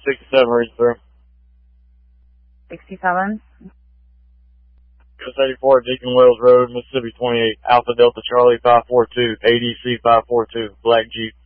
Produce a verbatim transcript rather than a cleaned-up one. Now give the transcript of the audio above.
sixty-seven, reach through. sixty-seven. Ghost eighty-four, Deacon Wells Road, Mississippi twenty-eight, Alpha Delta Charlie five four two, A D C five four two, Black Jeep.